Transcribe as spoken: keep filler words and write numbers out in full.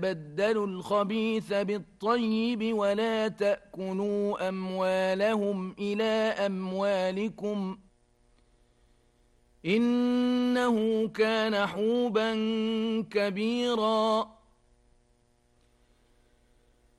بدلوا الخبيث بالطيب ولا تأكلوا أموالهم إلى أموالكم إنه كان حوبا كبيرا